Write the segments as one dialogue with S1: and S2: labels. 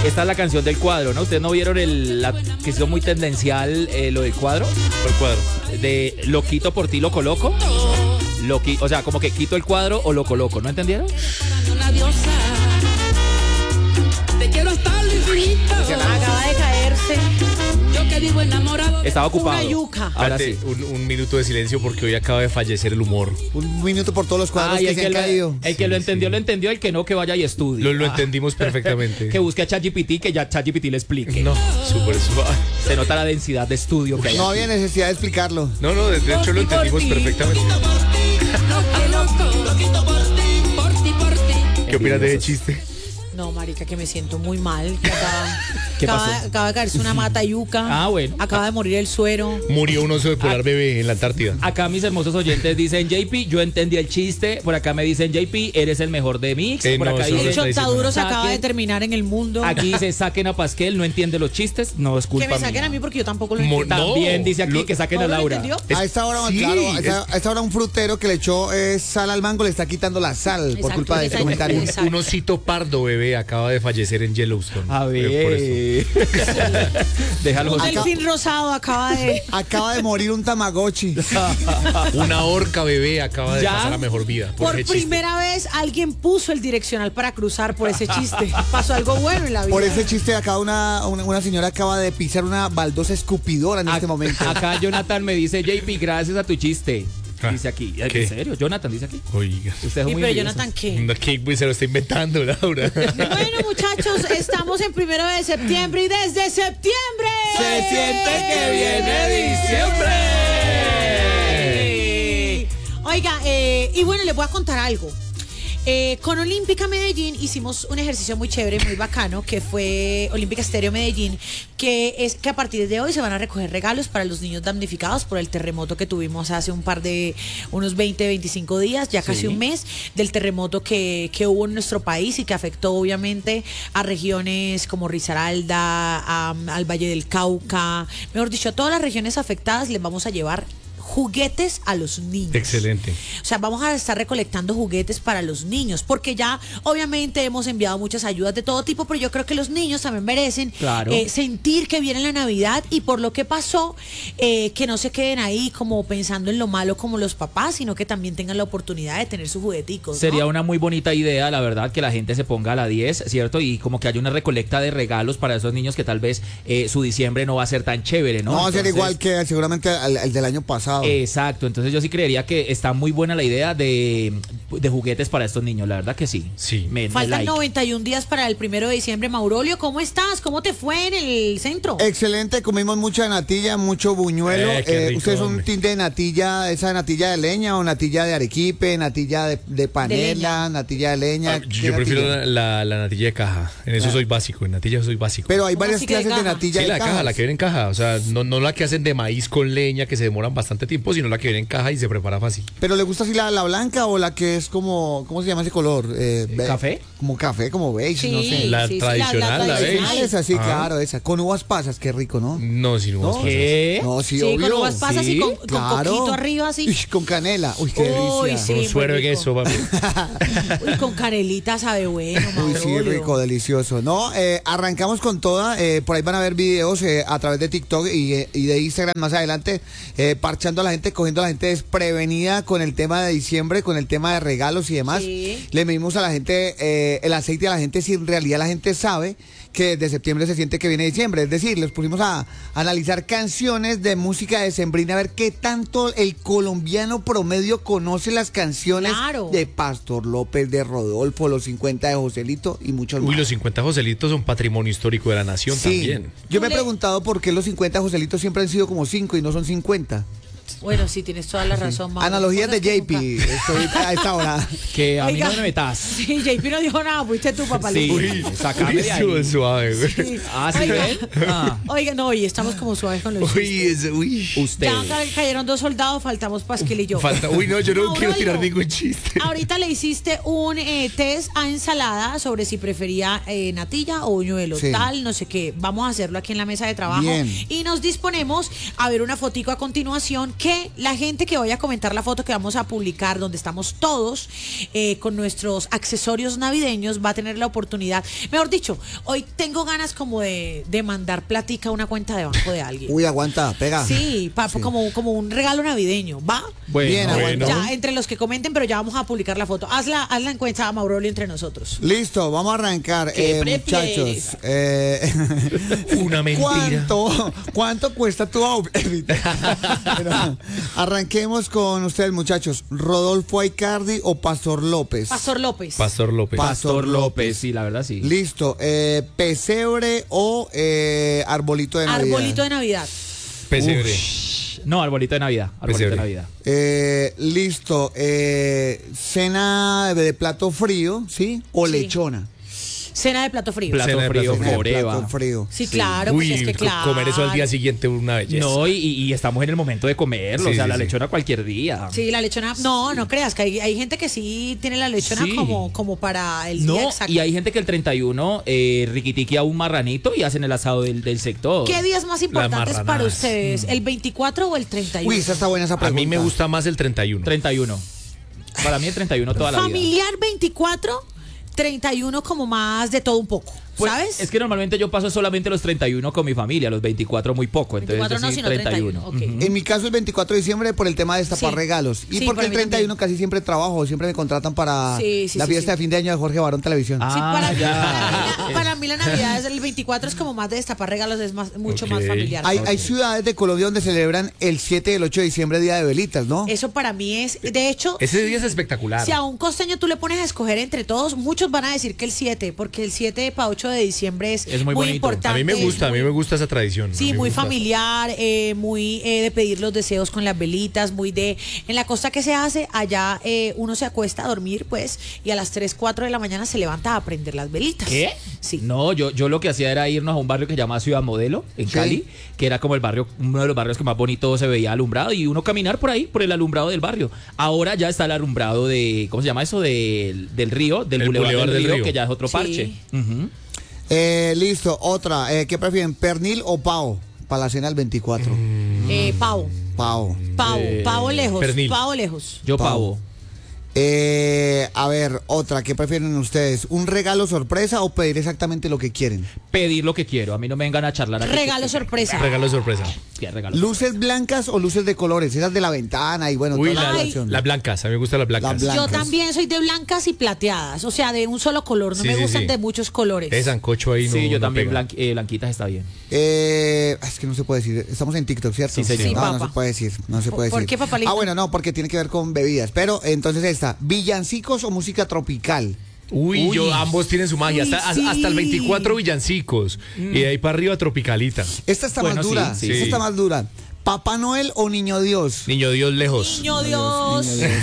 S1: Esta es la canción del cuadro, ¿no? ¿Ustedes no vieron que hizo muy tendencial lo del cuadro?
S2: ¿Cuál cuadro?
S1: De lo quito por ti, lo coloco. O sea, como que quito el cuadro o lo coloco, ¿no entendieron?
S3: Te quiero hasta el infinito.
S4: Acaba de caerse.
S3: Yo que vivo enamorado.
S1: Estaba ocupado.
S4: Una yuca.
S1: Ahora
S2: Espérate,
S1: sí.
S2: un minuto de silencio porque hoy acaba de fallecer el humor.
S5: Un minuto por todos los cuadros que se han caído.
S1: El que lo entendió, lo entendió. El que no, que vaya y estudie.
S2: Lo entendimos perfectamente.
S1: Que busque a ChatGPT, que ya ChatGPT le explique.
S2: No, súper suave.
S1: Se nota la densidad de estudio que hay.
S5: No
S1: aquí.
S5: había necesidad de explicarlo.
S2: No, de hecho lo entendimos perfectamente. ¿Qué opinas de ese chiste?
S4: No, marica, que me siento muy mal. Que
S1: ¿Qué pasó?
S4: acaba de caerse una mata yuca.
S1: Ah, bueno.
S4: Acaba de morir el suero.
S2: Murió un oso de polar bebé en la Antártida.
S1: Acá mis hermosos oyentes dicen, JP, yo entendí el chiste. Por acá me dicen, JP, eres el mejor de Mix. Por
S2: no,
S1: acá
S2: eso no
S4: El
S2: está
S1: dicen,
S4: chontaduro se
S1: saquen-
S4: acaba de terminar en el mundo.
S1: aquí dice, saquen a Pasquel, no entiende los chistes. No es culpa
S4: Que me saquen
S1: mía.
S4: a mí porque yo tampoco lo
S2: Mo-
S4: entiendo.
S1: También
S2: No,
S1: dice aquí que saquen a
S4: ¿No lo
S1: Laura.
S4: entendió?
S5: A esta hora,
S2: Sí,
S5: claro, a esta hora un frutero que le echó sal al mango le está quitando la sal por
S4: Exacto,
S5: culpa de ese
S4: exacto.
S5: comentario.
S4: Exacto.
S2: Un osito pardo bebé acaba de fallecer en Yellowstone.
S1: A
S2: Por eso.
S1: ver. Déjalo.
S4: Un
S5: Acá-
S4: delfín rosado acaba de...
S5: Acaba de morir un Tamagotchi.
S2: Una orca bebé acaba de
S1: ¿Ya?
S2: pasar a mejor vida.
S4: Por
S2: ese chiste.
S4: primera vez alguien puso el direccional para cruzar por ese chiste. Pasó algo bueno en la vida.
S5: Por ese chiste acá una señora acaba de pisar una baldosa escupidora en este momento.
S1: Acá Jonathan me dice, JP, gracias a tu chiste.
S2: Ah,
S1: Dice aquí.
S2: ¿qué?
S1: ¿En serio? Jonathan dice aquí.
S2: Oiga.
S1: Usted es
S4: Sí,
S1: muy
S4: pero
S1: envidioso.
S4: Jonathan, ¿qué?
S2: No, que pues, se lo está inventando, Laura.
S4: Bueno, muchachos, estamos en 1 de septiembre y desde septiembre
S1: Se siente que viene diciembre.
S4: Oiga, y bueno, les voy a contar algo. Con Olímpica Medellín hicimos un ejercicio muy chévere, muy bacano, que fue Olímpica Estéreo Medellín, que es que a partir de hoy se van a recoger regalos para los niños damnificados por el terremoto que tuvimos hace unos 20, 25 días, ya casi un mes, del terremoto que hubo en nuestro país y que afectó obviamente a regiones como Risaralda, al Valle del Cauca, mejor dicho, a todas las regiones afectadas les vamos a llevar juguetes a los niños.
S2: Excelente.
S4: O sea, vamos a estar recolectando juguetes para los niños, porque ya obviamente hemos enviado muchas ayudas de todo tipo, pero yo creo que los niños también merecen
S1: Claro.
S4: sentir que viene la Navidad y por lo que pasó, que no se queden ahí como pensando en lo malo como los papás, sino que también tengan la oportunidad de tener sus jugueticos, ¿no?
S1: Sería una muy bonita idea, la verdad, que la gente se ponga a la 10, ¿cierto? Y como que haya una recolecta de regalos para esos niños que tal vez su diciembre no va a ser tan chévere, ¿no?
S5: No va a ser
S1: Entonces,
S5: igual que seguramente el del año pasado.
S1: Exacto, entonces yo sí creería que está muy buena la idea de juguetes para estos niños, la verdad que sí.
S2: Sí.
S1: Me
S4: Faltan
S1: like.
S4: 91 días para el 1 de diciembre. Maurolio, ¿cómo estás? ¿Cómo te fue en el centro?
S5: Excelente, comimos mucha natilla, mucho buñuelo.
S2: Qué rico,
S5: ¿Ustedes son
S2: hombre.
S5: un team de natilla, esa natilla de leña o natilla de arequipe, natilla de panela,
S4: leña.
S5: natilla de leña? ¿Qué
S2: Yo prefiero
S5: natilla?
S2: la natilla de caja. En eso soy básico, en natilla soy básico.
S5: Pero hay
S4: ¿Cómo
S5: varias
S4: así que de
S5: clases de
S4: caja?
S5: natilla
S2: Sí,
S5: de
S2: la de caja,
S5: cajas.
S2: la que viene en caja. O sea, no la que hacen de maíz con leña, que se demoran bastante tiempo, sino la que viene en caja y se prepara fácil.
S5: Pero ¿le gusta así la blanca o la que es como, ¿cómo se llama ese color?
S1: ¿Café?
S5: Como café, como beige,
S4: Sí,
S5: no sé.
S2: La
S4: sí,
S2: tradicional, la
S4: tradicional.
S2: beige.
S5: Esa, sí,
S2: Ah.
S5: claro, esa. Con uvas pasas, qué rico, ¿no?
S2: No, sin uvas
S5: ¿No?
S2: pasas.
S1: ¿Qué?
S5: No, sí,
S4: Sí,
S5: obvio.
S4: con uvas pasas
S1: Sí,
S4: y con
S5: Claro.
S4: coquito arriba así.
S5: Ish, con canela. Uy, qué
S4: Uy,
S5: delicia.
S4: sí.
S2: Con
S4: muy
S2: suero en
S4: rico.
S2: eso, papi.
S4: Uy, con canelita sabe bueno,
S5: Uy, sí,
S4: Maurolio.
S5: rico, delicioso. No, arrancamos con toda. Por ahí van a ver videos a través de TikTok y de Instagram más adelante, parchando a la gente, cogiendo a la gente desprevenida con el tema de diciembre, con el tema de regalos y demás.
S4: Sí.
S5: Le medimos a la gente el aceite a la gente si en realidad la gente sabe que desde septiembre se siente que viene diciembre. Es decir, les pusimos a analizar canciones de música decembrina, a ver qué tanto el colombiano promedio conoce las canciones
S4: Claro.
S5: de Pastor López, de Rodolfo, los 50 de Joselito y muchos más.
S2: Uy, los 50 Joselitos son patrimonio histórico de la nación
S5: Sí.
S2: también.
S5: Yo me he
S4: Tú le-
S5: preguntado por qué los 50 Joselitos siempre han sido como 5 y no son 50.
S4: Bueno, sí, tienes toda la razón, Mauro.
S5: Analogías de
S4: Cosas que
S5: JP,
S4: nunca-
S5: estoy a esta hora.
S1: Que a mí
S4: Oiga.
S1: no me metas.
S4: Sí, JP no dijo nada, fuiste tú, papá.
S1: Sí.
S2: Uy,
S1: Sácame de ahí.
S2: uy, suave, güey.
S4: Sí.
S1: Ah, ¿sí
S4: Oiga.
S1: ven? Ah,
S4: Oiga, no, y estamos como suaves con los
S2: Uy,
S4: chistes.
S1: usted.
S4: Ya cayeron 2 soldados, faltamos Pasquil y yo.
S2: Uy, no, yo no
S4: Mauro,
S2: quiero tirar
S4: digo,
S2: ningún chiste.
S4: Ahorita le hiciste un test a ensalada sobre si prefería natilla o buñuelo,
S5: Sí.
S4: tal, no sé qué. Vamos a hacerlo aquí en la mesa de trabajo.
S5: Bien.
S4: Y nos disponemos a ver una fotico a continuación que la gente que vaya a comentar la foto que vamos a publicar, donde estamos todos con nuestros accesorios navideños, va a tener la oportunidad. Mejor dicho, hoy tengo ganas como de mandar platica a una cuenta de banco de alguien.
S5: Uy, aguanta, pega.
S4: Sí, como un regalo navideño, ¿va?
S1: Bueno,
S5: Bien, aguanta.
S4: Ya, entre los que comenten, pero ya vamos a publicar la foto. Hazla encuesta a Maurolio entre nosotros.
S5: Listo, vamos a arrancar,
S1: ¿Qué
S5: muchachos.
S2: Una mentira.
S5: ¿Cuánto cuesta tu outfit? Bueno, arranquemos con ustedes, muchachos. ¿Rodolfo Aicardi o Pastor López?
S4: Pastor López.
S2: Pastor López.
S1: Pastor López, sí, la verdad sí.
S5: Listo. ¿Pesebre o arbolito de Navidad?
S4: Arbolito de Navidad.
S2: Pesebre.
S1: No, arbolito de Navidad. Arbolito
S2: Pesebre.
S1: de Navidad.
S5: Listo. ¿Cena de plato frío, sí? ¿O
S4: Sí.
S5: lechona?
S4: Cena de plato frío.
S1: Plato
S2: Cena de
S1: frío,
S2: plato frío.
S1: foreva.
S5: Plato frío.
S4: Sí, claro,
S2: Uy,
S4: pues es que claro.
S2: comer eso al día siguiente una belleza.
S1: No, y estamos en el momento de comerlo.
S2: Sí,
S1: o sea,
S2: sí,
S1: la
S2: sí.
S1: lechona cualquier día.
S4: Sí, la lechona. No creas, que hay gente que sí tiene la lechona
S1: Sí.
S4: como para el día
S1: No,
S4: exacto.
S1: y hay gente que el 31 riquitiquea un marranito y hacen el asado del sector.
S4: ¿Qué días más importantes para
S2: marranadas.
S4: ustedes? ¿El 24 o el 31?
S5: Uy, esa está buena esa
S2: A
S5: pregunta.
S2: mí me gusta más el 31.
S1: 31. Para mí el 31 toda la vida.
S4: Familiar 24, 31 como más de todo un poco,
S1: Pues,
S4: ¿sabes?
S1: es que normalmente yo paso solamente los 31 con mi familia, los 24 muy poco, entonces
S4: 24 no,
S1: yo sí,
S4: sino 31. Ok.
S5: En mi caso el 24 de diciembre por el tema de destapar
S4: Sí.
S5: regalos. Y
S4: Sí,
S5: porque
S4: para
S5: el
S4: mí
S5: 31
S4: también.
S5: casi siempre trabajo, siempre me contratan para
S4: Sí,
S5: la fiesta de fin de año de Jorge Barón Televisión.
S4: Sí, para, mí,
S1: ya.
S4: para mí la Navidad es el 24 es como más de destapar regalos, es mucho
S2: Ok.
S4: más familiar.
S5: Hay ciudades de Colombia donde celebran el 7 y el 8 de diciembre Día de Velitas, ¿no?
S4: Eso para mí es, de hecho,
S2: Ese día es espectacular.
S4: si a un costeño tú le pones a escoger entre todos, muchos van a decir que el 7, porque el 7 para 8 de diciembre es
S1: muy bonito.
S4: importante.
S2: A mí me gusta, esa tradición.
S4: Sí,
S2: A mí me
S4: muy
S2: gusta.
S4: familiar, muy de pedir los deseos con las velitas, muy de... En la costa que se hace, allá uno se acuesta a dormir, pues, y a las 3, 4 de la mañana se levanta a prender las velitas.
S1: ¿Qué?
S4: Sí.
S1: No, yo lo que hacía era irnos a un barrio que se llama Ciudad Modelo, en
S5: Sí.
S1: Cali, que era como el barrio, uno de los barrios que más bonito se veía alumbrado, y uno caminar por ahí, por el alumbrado del barrio. Ahora ya está el alumbrado de, ¿cómo se llama eso? Del río, del
S2: El
S1: Boulevard
S2: Boulevard
S1: del
S2: del
S1: río,
S2: Río.
S1: que ya es otro
S4: Sí.
S1: parche. Ujú.
S5: Listo, otra. ¿Qué prefieren, pernil o pavo? Para la cena del 24.
S4: Pavo, pavo lejos,
S2: pernil.
S4: pavo lejos.
S1: Yo
S5: Pavo.
S1: pavo.
S5: A ver, otra. ¿Qué prefieren ustedes? ¿Un regalo sorpresa o pedir exactamente lo que quieren?
S1: Pedir lo que quiero, a mí no me vengan a charlar. a que-
S4: Regalo sorpresa.
S2: Regalo de sorpresa.
S1: ¿Qué regalo?
S5: ¿Luces blancas o luces de colores? Esas de la ventana y bueno,
S2: Uy,
S5: toda la
S4: Ay.
S5: decoración.
S2: las blancas. A mí me gustan las blancas.
S5: Las blancas.
S4: Yo también soy de blancas y plateadas, o sea, de un solo color, no
S2: Sí,
S4: me
S2: sí,
S4: gustan
S2: sí.
S4: de muchos colores.
S2: De sancocho ahí no.
S1: Sí, yo
S2: no
S1: también
S2: pega.
S1: blanquitas está bien.
S5: Es que no se puede decir. Estamos en TikTok, ¿cierto?
S1: Sí, señor.
S4: Sí,
S5: no, no
S4: papá.
S5: se puede decir. No se puede
S4: ¿Por
S5: decir.
S4: qué, papá lindo?
S5: Ah, bueno, no, porque tiene que ver con bebidas. Pero entonces esta, ¿villancicos o música tropical?
S2: Uy,
S1: Uy.
S2: ambos tienen su magia.
S4: Uy,
S2: Hasta el 24 villancicos. Y de ahí para arriba tropicalita.
S5: Esta está
S1: Bueno,
S5: más
S1: sí,
S5: dura.
S1: sí.
S5: Esta está más dura. ¿Papá Noel o Niño Dios?
S2: Niño Dios lejos.
S4: Niño Dios.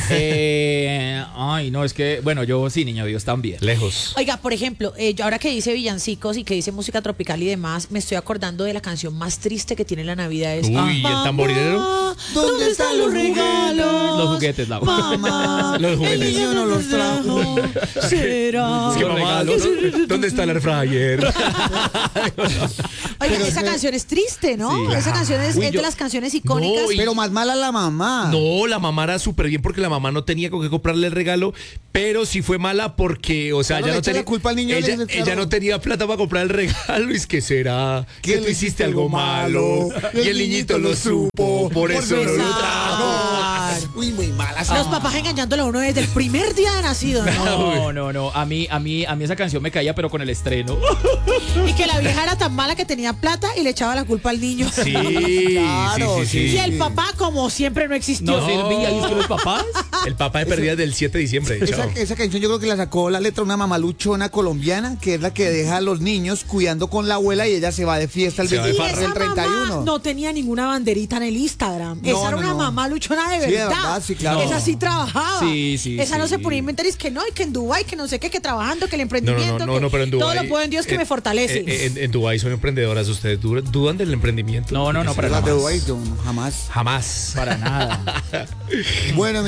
S1: Ay, no, es que, bueno, yo sí, niño Dios también.
S2: Lejos.
S4: Oiga, por ejemplo, yo ahora que dice villancicos y que dice música tropical y demás, me estoy acordando de la canción más triste que tiene la Navidad. Es,
S2: Uy, ¿y el
S4: Mamá,
S2: tamborilero?
S4: ¿Dónde están los regalos?
S1: Los juguetes, la
S4: Mamá,
S2: Los
S4: el
S2: juguetes.
S4: niño no los trajo. Será.
S2: Es que
S1: Los
S2: mamá,
S1: regalos.
S2: ¿dónde está el air fryer?
S4: Oiga, esa canción es triste, ¿no?
S1: Sí.
S4: Esa canción es,
S1: Uy,
S4: es de
S1: yo-
S4: las canciones icónicas.
S2: No, y-
S5: Pero más mala la mamá.
S2: No, la mamá era súper bien porque la mamá no tenía con qué comprarle el regalo, pero sí fue mala porque, o sea,
S5: Claro,
S2: ella
S5: le
S2: no
S5: echa
S2: tenía
S5: la culpa al niño,
S2: ella,
S5: le dice,
S2: ella
S5: claro.
S2: no tenía plata para comprar el regalo, y es que será que tú hiciste algo malo y el niñito lo supo, por eso no lo trajo.
S5: Uy, muy mala.
S4: Los papás engañándole a uno desde el primer día de nacido, ¿no?
S1: No. A mí esa canción me caía, pero con el estreno.
S4: Y que la vieja era tan mala que tenía plata y le echaba la culpa al niño.
S2: Sí,
S5: Claro,
S2: sí, sí,
S4: Y
S2: sí.
S4: el papá, como siempre, no existió.
S1: No servía, y es que los papás.
S2: El papá de pérdidas del 7 de diciembre. chao.
S5: Esa canción yo creo que la sacó la letra una mamá luchona colombiana, que es la que deja a los niños cuidando con la abuela y ella se va de fiesta el
S2: Se va de
S5: 24
S4: Y
S5: el
S4: esa
S5: 31.
S4: mamá no tenía ninguna banderita en el Instagram.
S5: No,
S4: esa era
S5: no,
S4: una
S5: no.
S4: mamá luchona de
S5: Sí,
S4: verdad.
S5: de verdad, sí, claro.
S4: Esa sí trabajaba.
S1: Sí,
S4: Esa no
S1: sí.
S4: se ponía a inventar, es que no, y que en Dubái, que no sé qué, que trabajando, que el emprendimiento.
S2: No, pero en Dubái.
S4: Todo lo puedo en Dios que me fortalece.
S2: En Dubái son emprendedoras. ¿Ustedes dudan del emprendimiento?
S1: No, para
S5: Las de
S1: nada.
S5: Dubái, yo jamás.
S2: Jamás.
S1: Para nada.
S5: Bueno, mis queridos amigos.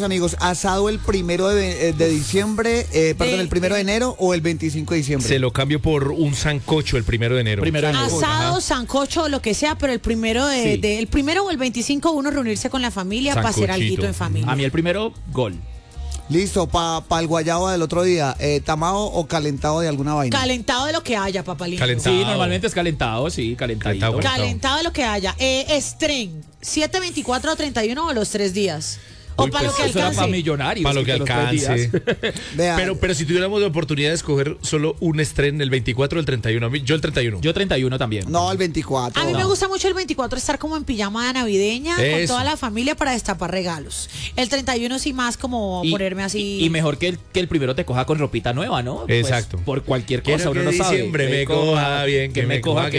S5: amigos, ¿asado el 1 de diciembre, perdón, el 1 de enero o el 25 de diciembre?
S2: Se lo cambio por un sancocho el 1 de enero.
S1: Primero de enero.
S4: Asado, sancocho, lo que sea, pero el primero
S1: Sí.
S4: el primero o el 25 uno reunirse con la familia para hacer
S2: Sancochito.
S4: alguito en familia.
S1: A mí el primero, gol.
S5: Listo, para el guayabo del otro día, ¿tamado o calentado de alguna vaina?
S4: Calentado de lo que haya, papá lindo.
S2: Calentado.
S1: Sí, normalmente es calentado, sí, calentadito.
S2: Calentado.
S4: Calentado de lo que haya. Estren, 7, 24 o 31 o los 3 días. O
S1: Uy,
S4: para
S1: pues
S4: lo que
S1: eso era para
S4: alcance.
S1: millonarios.
S2: Para lo que
S1: los 3 días.
S2: alcance.
S5: Vea,
S2: Pero si tuviéramos la oportunidad de escoger solo un estreno, el 24 o el 31, a mí- yo el 31.
S1: Yo 31 también.
S5: no, el 24.
S4: A mí me gusta mucho el 24 estar como en pijama navideña con
S2: Eso.
S4: toda la familia para destapar regalos. El 31 sí más como ponerme así.
S1: Y mejor que el primero te coja con ropita nueva, ¿no? Pues,
S2: Exacto.
S1: por cualquier
S2: Quiero
S1: cosa, uno
S2: que
S1: no sabe.
S2: diciembre me coja bien, que me coja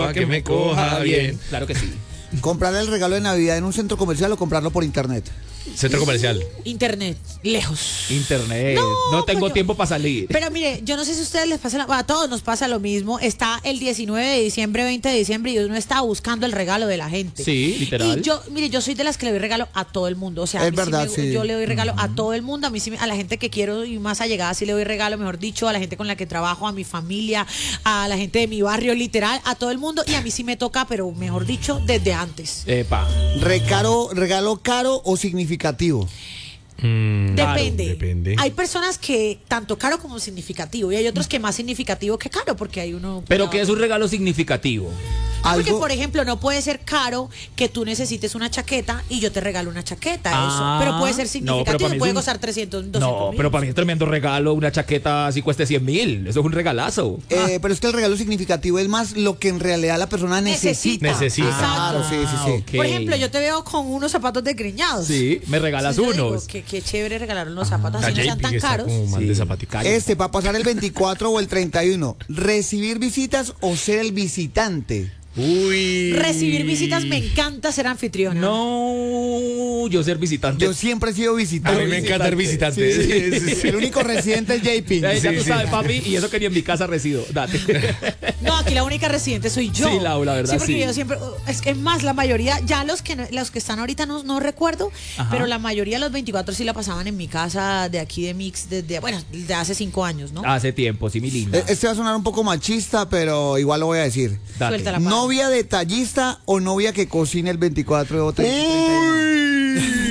S2: bien.
S1: Claro que sí.
S5: ¿Comprar el regalo de Navidad en un centro comercial o comprarlo por internet?
S2: Centro comercial.
S4: Internet, lejos.
S1: Internet.
S4: No,
S1: No tengo
S4: pues yo-
S1: tiempo para salir.
S4: Pero mire, yo no sé si a ustedes les pasa, a todos nos pasa lo mismo. Está el 19 de diciembre, 20 de diciembre y uno está buscando el regalo de la gente.
S1: Sí, literal.
S4: Y yo, mire, yo soy de las que le doy regalo a todo el mundo. O sea, a
S5: Es
S4: mí
S5: verdad, sí.
S4: yo le doy regalo a todo el mundo. A mí sí, a la gente que quiero y más allegada sí le doy regalo, mejor dicho, a la gente con la que trabajo, a mi familia, a la gente de mi barrio, literal, a todo el mundo. Y a mí sí me toca, pero mejor dicho, desde antes.
S1: Epa.
S5: ¿Regalo caro o significativo?
S4: Depende.
S2: depende.
S4: Hay personas que tanto caro como significativo y hay otros que más significativo que caro porque hay uno.
S1: Pero que es un regalo significativo.
S4: Porque,
S5: Algo-
S4: por ejemplo, no puede ser caro que tú necesites una chaqueta y yo te regalo una chaqueta.
S1: Ah,
S4: eso. Pero puede ser
S1: no, pero
S4: significativo,
S1: para mí es
S4: puede
S1: un-
S4: costar 300, 200
S1: No,
S4: mil.
S1: pero para mí es tremendo regalo. Una chaqueta así cueste 100.000. Eso es un regalazo.
S5: Pero es que el regalo significativo es más lo que en realidad la persona necesita.
S2: Necesita.
S4: Exacto.
S5: Claro, sí, sí, sí.
S1: ok.
S4: Por ejemplo, yo te veo con unos zapatos desgreñados.
S1: Sí, me regalas
S4: Sí, yo digo,
S1: unos.
S4: Qué chévere regalar unos zapatos
S2: La
S4: así, no
S2: JP
S4: sean tan
S2: que está
S4: caros.
S2: como mal
S1: Sí.
S2: de zapatica.
S5: Para pasar el 24 o el 31, ¿recibir visitas o ser el visitante?
S2: Uy.
S4: Recibir visitas me encanta ser anfitriona.
S1: No, yo ser visitante.
S5: Yo siempre he sido
S2: A
S5: visitante.
S2: mí me encanta el visitante.
S5: Sí, sí, sí. El único residente es JP.
S1: Ya
S2: Sí,
S1: tú
S2: sí.
S1: sabes, papi, y eso que ni en mi casa resido. Date.
S4: No, aquí la única residente soy yo.
S1: Sí, la verdad,
S4: Sí, porque
S1: sí.
S4: yo siempre, es que es más, la mayoría, ya los que están ahorita no recuerdo,
S1: Ajá.
S4: pero la mayoría de los 24 sí la pasaban en mi casa de aquí de Mix, desde hace 5 años, ¿no?
S1: Hace tiempo, sí, mi linda.
S5: Este va a sonar un poco machista, pero igual lo voy a decir.
S1: Date.
S4: Suéltala. La
S5: ¿Novia detallista o novia que cocine el 24 o 31?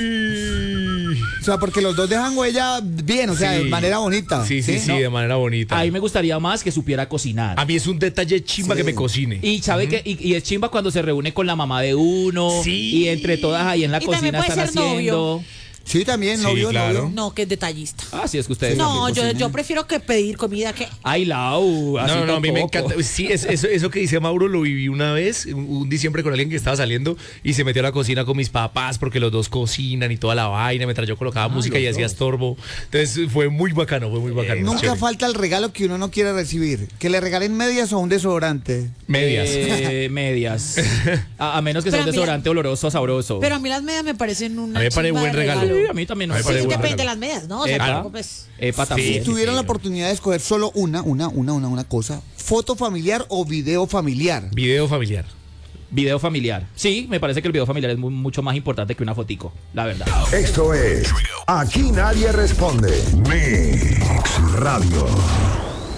S5: O sea, porque los dos dejan huella bien, o sea, de
S2: Sí.
S5: manera bonita.
S2: Sí, de manera bonita.
S1: A mí me gustaría más que supiera cocinar.
S2: A mí es un detalle chimba
S5: Sí.
S2: que me cocine.
S1: Y sabe que y es chimba cuando se reúne con la mamá de uno
S2: Sí.
S1: y entre todas ahí en la
S4: Y también
S1: cocina
S4: puede
S1: están
S4: ser novio.
S1: haciendo.
S5: Sí, también,
S2: Sí,
S5: novio,
S2: claro.
S5: novio.
S4: No, que es detallista.
S1: Ah, sí, es que ustedes.
S4: No,
S1: también
S4: yo prefiero que pedir comida que...
S1: Ay, Lau, así
S2: No, a mí me
S1: tampoco.
S2: encanta. Sí, eso que dice Mauro lo viví una vez, un diciembre con alguien que estaba saliendo y se metió a la cocina con mis papás porque los dos cocinan y toda la vaina, mientras yo colocaba música y hacía estorbo. Entonces fue muy bacano,
S5: Nunca
S2: chévere.
S5: falta el regalo que uno no quiere recibir. Que le regalen medias o un desodorante.
S2: Medias.
S1: Medias. A menos que sea
S4: Pero
S1: un
S4: mira-
S1: desodorante oloroso, sabroso.
S4: Pero a mí las medias me parecen una
S2: A mí me parece
S4: chimba
S2: buen
S4: de
S2: regalo.
S1: Sí, a mí también no
S2: A mí
S1: me
S2: me
S4: Sí,
S2: parece buen
S4: depende de
S2: regalo.
S4: las medias, ¿no? O sea,
S1: Epa.
S4: tampoco, pues...
S1: Epa
S2: Sí.
S1: también.
S5: Si tuvieran la
S2: señor.
S5: oportunidad de escoger solo una cosa, foto familiar o video familiar.
S2: Video familiar.
S1: Video familiar. Sí, me parece que el video familiar es mucho más importante que una fotico, la verdad.
S6: Esto es Aquí Nadie Responde. Mix Radio.